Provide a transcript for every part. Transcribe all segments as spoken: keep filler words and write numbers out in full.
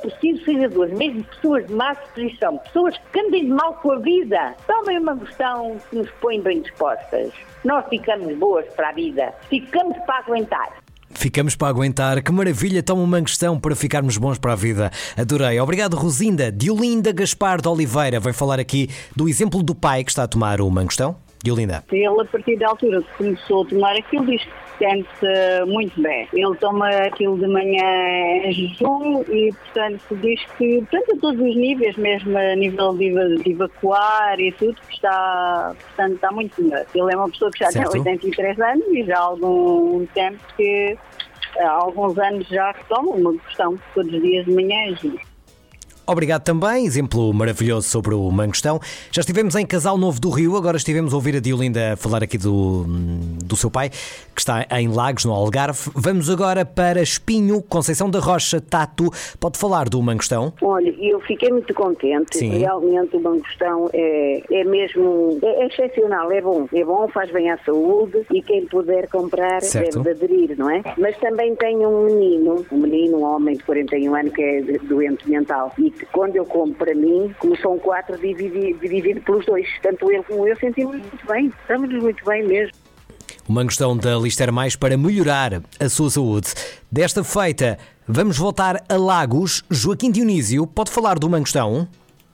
preciso seguidores, mesmo pessoas de má disposição, pessoas que andem de mal com a vida. Tomem uma questão que nos põe bem dispostas. Nós ficamos boas para a vida, ficamos para aguentar. Ficamos para aguentar. Que maravilha, toma uma questão para ficarmos bons para a vida. Adorei. Obrigado, Rosinda. Diolinda Gaspar de Oliveira vem falar aqui do exemplo do pai que está a tomar o mangostão. Diolinda. Ele, a partir da altura que começou a tomar aquilo, diz que se sente muito bem. Ele toma aquilo de manhã em jejum e, portanto, diz que, portanto, a todos os níveis, mesmo a nível de, de evacuar e tudo, que está, portanto, está muito melhor. Ele é uma pessoa que já Certo. tem oitenta e três anos e já há algum tempo que, há alguns anos já que toma uma questão todos os dias de manhã em jejum. Obrigado também, exemplo maravilhoso sobre o mangostão. Já estivemos em Casal Novo do Rio, agora estivemos a ouvir a Diolinda falar aqui do, do seu pai, que está em Lagos, no Algarve. Vamos agora para Espinho, Conceição da Rocha, Tato. Pode falar do mangostão? Olha, eu fiquei muito contente. Sim. Realmente o mangostão é, é mesmo é, é excepcional, é bom. É bom, faz bem à saúde e quem puder comprar Certo. deve de aderir, não é? Mas também tenho um menino, um menino, um homem de quarenta e um anos que é doente mental. E quando eu compro para mim, como são quatro, dividido, dividido pelos dois. Tanto ele como eu sentimos muito bem. Estamos muito bem mesmo. O mangostão da Lister Mais para melhorar a sua saúde. Desta feita, vamos voltar a Lagos. Joaquim Dionísio, pode falar do mangostão?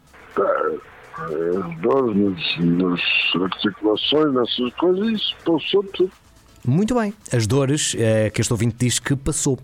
As dores nas, nas articulações, nessas coisas, isso passou tudo. Muito bem. As dores eh, que este ouvinte diz que passou.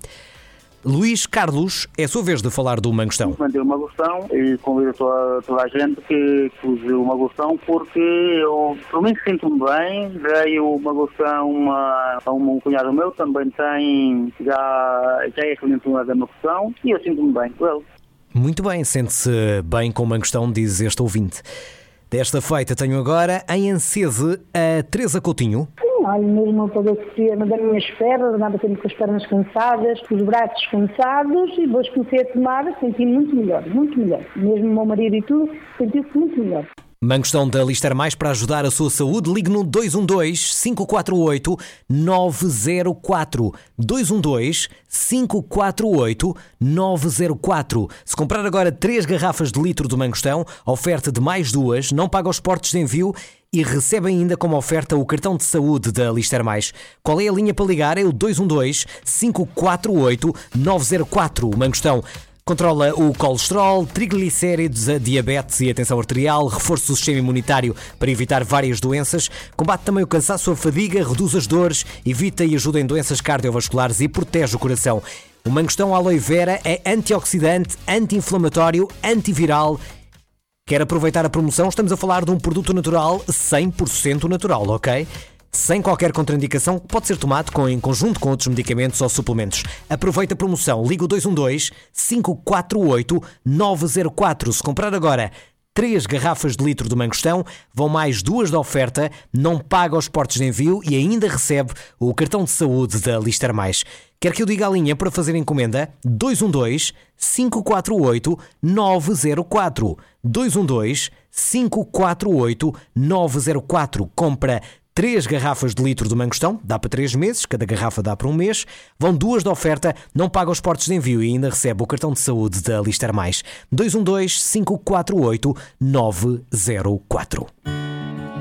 Luís Carlos, é a sua vez de falar do mangostão. Mandei o mangostão e convido toda, toda a gente que, que use o mangostão porque eu, por mim, sinto-me bem. Dei o mangostão a, a um cunhado meu, também tem, já, já é cliente da mangostão e eu sinto-me bem com ele. Muito bem, sente-se bem com o mangostão, diz este ouvinte. Desta feita tenho agora em Ancese a Teresa Coutinho. Olha, mesmo para sofrer das minhas pernas, andava sempre com as pernas cansadas, com os braços cansados e depois comecei a tomar, senti muito melhor, muito melhor. Mesmo o meu marido e tudo, sentiu-se muito melhor. Mangostão da Lister Mais para ajudar a sua saúde. Ligue no dois um dois, cinco quatro oito, nove zero quatro. dois um dois, cinco quatro oito, nove zero quatro. Se comprar agora três garrafas de litro do mangostão, oferta de mais duas, não paga os portos de envio e recebe ainda como oferta o cartão de saúde da Lister Mais. Qual é a linha para ligar? É o dois um dois, cinco quatro oito, nove zero quatro. O mangostão controla o colesterol, triglicéridos, a diabetes e a tensão arterial, reforça o sistema imunitário para evitar várias doenças, combate também o cansaço, a fadiga, reduz as dores, evita e ajuda em doenças cardiovasculares e protege o coração. O mangostão aloe vera é antioxidante, anti-inflamatório, antiviral. Quer aproveitar a promoção? Estamos a falar de um produto natural, cem por cento natural, ok? Sem qualquer contraindicação, pode ser tomado com, em conjunto com outros medicamentos ou suplementos. Aproveita a promoção, liga o dois um dois, cinco quatro oito, nove zero quatro. Se comprar agora três garrafas de litro do mangostão, vão mais duas da oferta, não paga os portos de envio e ainda recebe o cartão de saúde da Lister Mais. Quer que eu diga a linha para fazer encomenda? dois um dois, cinco quatro oito, nove zero quatro. dois um dois, cinco quatro oito, nove zero quatro. Compra três garrafas de litro do mangostão, dá para três meses, cada garrafa dá para um mês, vão duas de oferta, não paga os portos de envio e ainda recebe o cartão de saúde da Lister Mais. dois um dois, cinco quatro oito, nove zero quatro.